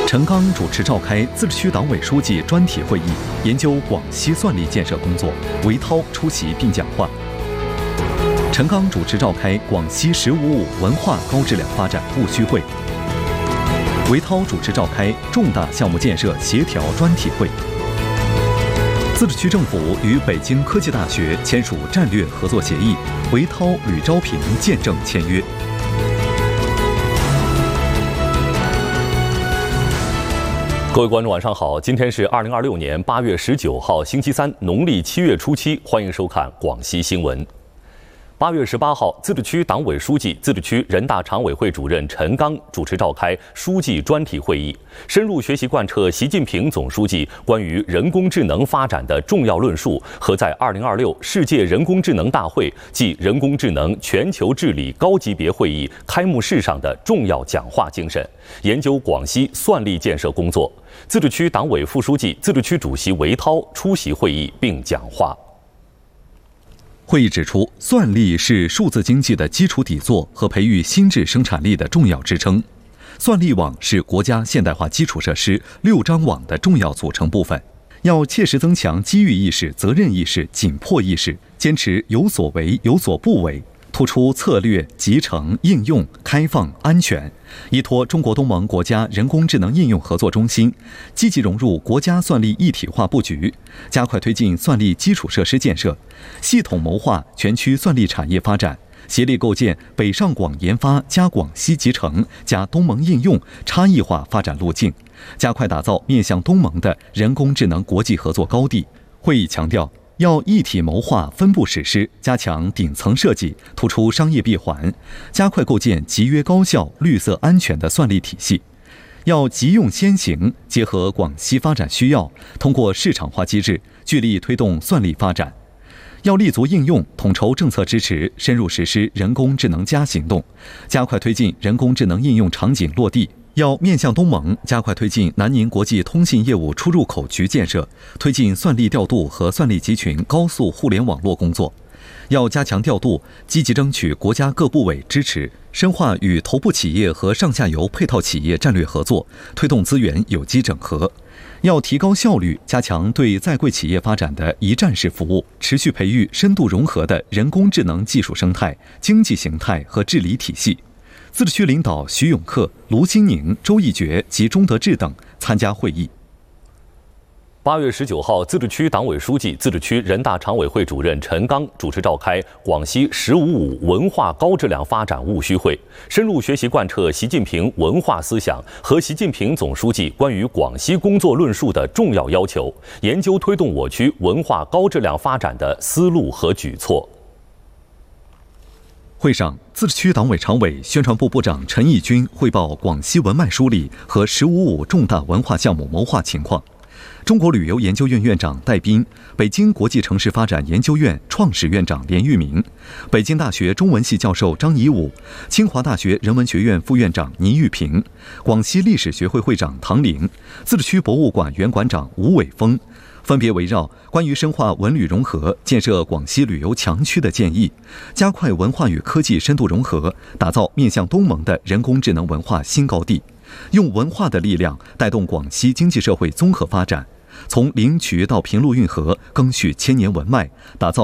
陈刚主持召开自治区党委书记专题会议，研究广西算力建设工作，韦涛出席并讲话。陈刚主持召开广西“15+5”文化高质量发展务虚会。韦涛主持召开重大项目建设协调专题会。自治区政府与北京科技大学签署战略合作协议，韦涛、吕昭平见证签约。 各位观众，晚上好！今天是2026年8月19号，星期三，农历7月初7，欢迎收看广西新闻。8月18号，自治区党委书记、自治区人大常委会主任陈刚主持召开书记专题会议，深入学习贯彻习近平总书记关于人工智能发展的重要论述和在2026世界人工智能大会暨人工智能全球治理高级别会议开幕式上的重要讲话精神，研究广西算力建设工作。自治区党委副书记、自治区主席韦涛出席会议并讲话。 会议指出，算力是数字经济的基础底座和培育新质生产力的重要支撑。算力网是国家现代化基础设施6张网的重要组成部分。要切实增强机遇意识、责任意识、紧迫意识，坚持有所为、有所不为，突出策略、集成、应用、开放、安全，依托中国东盟国家人工智能应用合作中心，积极融入国家算力一体化布局，加快推进算力基础设施建设，系统谋划全区算力产业发展，协力构建北上广研发加广西集成加东盟应用差异化发展路径，加快打造面向东盟的人工智能国际合作高地。会议强调，要一体谋划、分步实施，加强顶层设计，突出商业闭环，加快构建集约高效、绿色安全的算力体系。要急用先行，结合广西发展需要，通过市场化机制，聚力推动算力发展。要立足应用，统筹政策支持，深入实施人工智能行动，加快推进人工智能应用场景落地。要面向东盟，加快推进南宁国际通信业务出入口局建设，推进算力调度和算力集群高速互联网络工作。要加强调度，积极争取国家各部委支持，深化与头部企业和上下游配套企业战略合作，推动资源有机整合。要提高效率，加强对在贵企业发展的一站式服务，持续培育深度融合的人工智能技术生态、经济形态和治理体系。自治区领导徐永克、卢新宁、周一觉及钟德志等参加会议。 8月19号，自治区党委书记、自治区人大常委会主任陈刚主持召开广西“15+5”文化高质量发展务虚会，深入学习贯彻习近平文化思想和习近平总书记关于广西工作论述的重要要求，研究推动我区文化高质量发展的思路和举措。 会上，自治区党委常委、宣传部部长陈义军汇报广西文脉梳理和“15+5”重大文化项目谋划情况。中国旅游研究院院长戴斌，北京国际城市发展研究院创始院长连玉明，北京大学中文系教授张颐武，清华大学人文学院副院长倪玉平，广西历史学会会长唐玲，自治区博物馆原馆长吴伟峰，分别围绕关于深化文旅融合、建设广西旅游强区的建议，加快文化与科技深度融合，打造面向东盟的人工智能文化新高地，用文化的力量带动广西经济社会综合发展，从灵渠到平陆运河，赓续千年文脉，打造